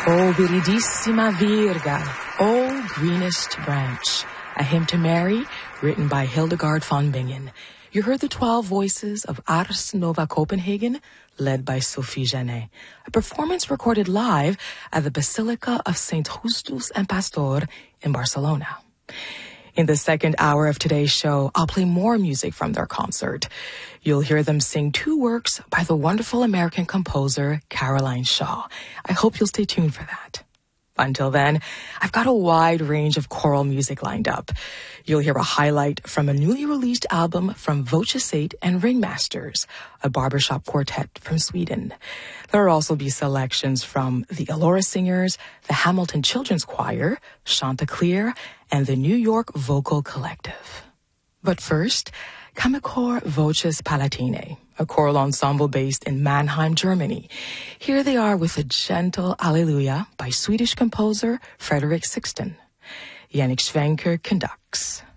O viridissima virga, O greenest branch, a hymn to Mary, written by Hildegard von Bingen. You heard the 12 voices of Ars Nova Copenhagen, led by Sophie Genet, a performance recorded live at the Basilica of St. Justus and Pastor in Barcelona. In the second hour of today's show, I'll play more music from their concert. You'll hear them sing 2 works by the wonderful American composer Caroline Shaw. I hope you'll stay tuned for that. Until then, I've got a wide range of choral music lined up. You'll hear a highlight from a newly released album from Voces 8 and Ringmasters, a barbershop quartet from Sweden. There will also be selections from the Elora Singers, the Hamilton Children's Choir, Chanticleer, and the New York Vocal Collective. But first, Kammerchor Voces Palatine, a choral ensemble based in Mannheim, Germany. Here they are with a gentle Alleluia by Swedish composer Frederick Sixten. Yannick Schwenker conducts.